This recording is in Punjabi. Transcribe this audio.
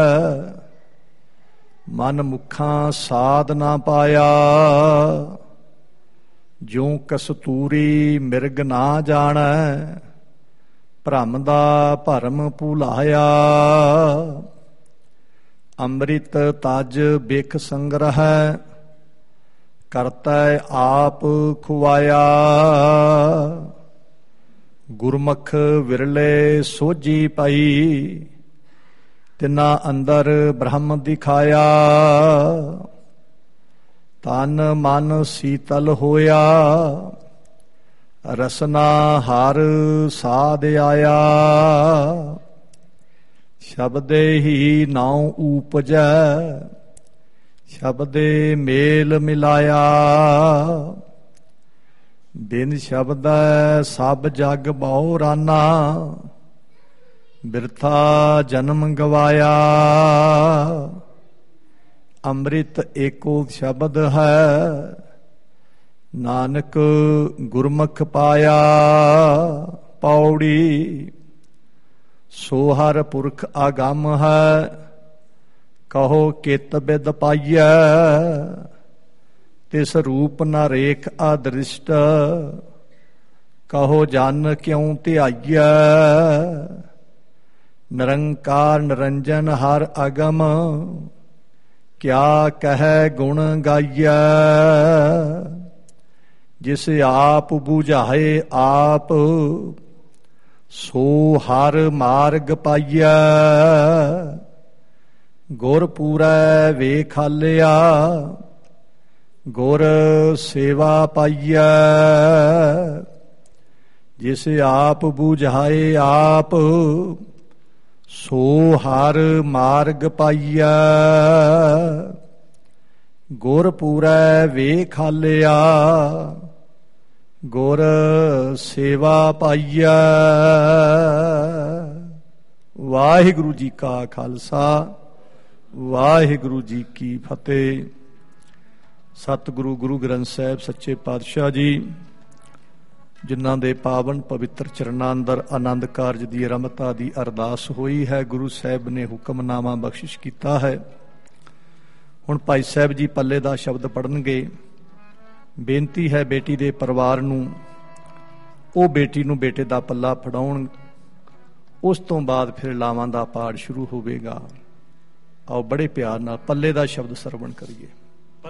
ਮਨ ਮੁਖਾਂ ਸਾਧ ਨਾ ਪਾਇਆ। ਜਿਉ ਕਸਤੂਰੀ ਮਿਰਗ ਨਾ ਜਾਣੈ, ਭਰਮ ਦਾ ਭਰਮ ਭੁਲਾਇਆ। ਅੰਮ੍ਰਿਤ ਤਜ ਬਿਖ ਸੰਗ੍ਰਹਿ, ਕਰਤੈ ਆਪ ਖੁਆਇਆ। ਗੁਰਮੁਖ ਵਿਰਲੇ ਸੋਝੀ ਪਈ, ਤਿਨਾ ਅੰਦਰ ਬ੍ਰਹਮ ਦਿਖਾਇਆ। ਤਨ ਮਨ ਸੀਤਲ ਹੋਇਆ, ਰਸਨਾ ਹਰ ਸਾਧ ਆਇਆ। ਸ਼ਬਦੇ ਹੀ ਨਾਉ ਊਪਜੈ, ਸ਼ਬਦੇ ਮੇਲ ਮਿਲਾਇਆ। ਬਿਨ ਸ਼ਬਦੈ ਸਭ ਜਗ ਬਹੁ ਰਾਨਾ, ਬਿਰਥਾ ਜਨਮ ਗਵਾਇਆ। ਅੰਮ੍ਰਿਤ ਏਕੋ ਸ਼ਬਦ ਹੈ, ਨਾਨਕ ਗੁਰਮੁਖ ਪਾਇਆ। ਪੌੜੀ ਸੋ ਹਰ ਪੁਰਖ ਆਗਮ ਹੈ, ਕਹੋ ਕਿਤ ਬਿਦ ਪਾਈਐ। ਤਿਸ ਰੂਪ ਨ ਰੇਖ ਅਦ੍ਰਿਸ਼ਟ, ਕਹੋ ਜਨ ਕਿਉ ਧਿਆਈਐ। ਨਿਰੰਕਾਰ ਨਿਰੰਜਨ ਹਰ ਅਗਮ, ਕਿਆ ਕਹਿ ਗੁਣ ਗਾਈਐ। ਜਿਸ ਆਪ ਬੁਝਾਏ ਆਪ, ਸੋ ਹਰ ਮਾਰਗ ਪਾਈਐ। ਗੁਰ ਪੂਰੈ ਵੇਖਾਲਿਆ, ਗੁਰ ਸੇਵਾ ਪਾਈਐ। ਜਿਸ ਆਪ ਬੁਝਾਏ ਆਪ, ਸੋ ਹਰ ਮਾਰਗ ਪਾਈਐ। ਗੁਰ ਪੂਰੈ ਵੇਖਾਲਿਆ, ਗੁਰ ਸੇਵਾ ਪਾਈਐ। ਵਾਹਿਗੁਰੂ ਜੀ ਕਾ ਖਾਲਸਾ, ਵਾਹਿਗੁਰੂ ਜੀ ਕੀ ਫਤਿਹ। ਸਤਿਗੁਰੂ ਗੁਰੂ ਗ੍ਰੰਥ ਸਾਹਿਬ ਸੱਚੇ ਪਾਤਸ਼ਾਹ ਜੀ, ਜਿਨ੍ਹਾਂ ਦੇ ਪਾਵਨ ਪਵਿੱਤਰ ਚਰਨਾਂ ਅੰਦਰ ਆਨੰਦ ਕਾਰਜ ਦੀ ਆਰੰਭਤਾ ਦੀ ਅਰਦਾਸ ਹੋਈ ਹੈ, ਗੁਰੂ ਸਾਹਿਬ ਨੇ ਹੁਕਮਨਾਮਾ ਬਖਸ਼ਿਸ਼ ਕੀਤਾ ਹੈ। ਹੁਣ ਭਾਈ ਸਾਹਿਬ ਜੀ ਪੱਲੇ ਦਾ ਸ਼ਬਦ ਪੜ੍ਹਨਗੇ। ਬੇਨਤੀ ਹੈ ਬੇਟੀ ਦੇ ਪਰਿਵਾਰ ਨੂੰ, ਉਹ ਬੇਟੀ ਨੂੰ ਬੇਟੇ ਦਾ ਪੱਲਾ ਫੜਾਉਣ। ਉਸ ਤੋਂ ਬਾਅਦ ਫਿਰ ਲਾਵਾਂ ਦਾ ਪਾਠ ਸ਼ੁਰੂ ਹੋਵੇਗਾ। ਆਓ ਬੜੇ ਪਿਆਰ ਨਾਲ ਪੱਲੇ ਦਾ ਸ਼ਬਦ ਸਰਵਣ ਕਰੀਏ।